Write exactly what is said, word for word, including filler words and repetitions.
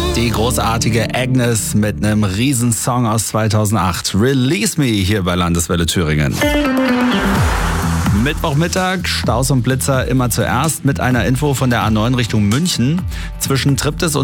Die großartige Agnes mit einem Riesensong aus zweitausendacht. Release Me hier bei Landeswelle Thüringen. Mittwochmittag, Staus und Blitzer immer zuerst mit einer Info von der A neun Richtung München. Zwischen Triptis und